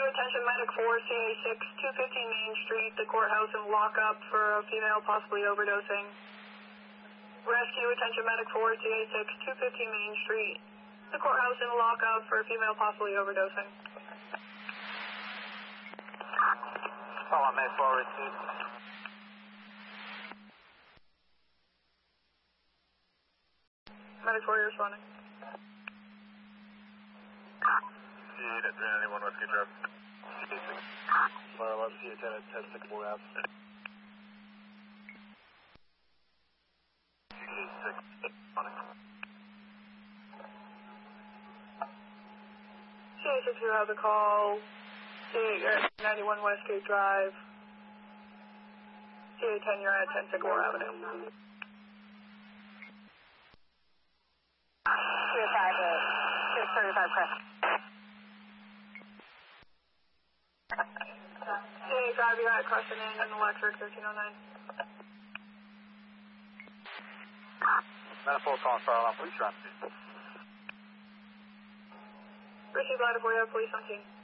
attention, medic 4, CA6, 250 Main Street, the courthouse and lockup for a female possibly overdosing. Rescue, attention, medic 4, CA6, 250 Main Street, the courthouse and lockup for a female possibly overdosing. Call on May 4, receive. Medic 4, you're responding. CA 391 Whiskey Drive. CA6. Fire 11, CA 10 at 10 Sycamore Ave. CA 6, responding. CA6, you have the call. CA 91 Westgate Drive. CA 10, you're at 10 Sycamore Avenue. CA 5, 635 Crest. CA 5, you're at Crescent Inn and Electric 1309. Manifold calling fire alarm, police are on scene. Receive ladder 4, you have police on scene.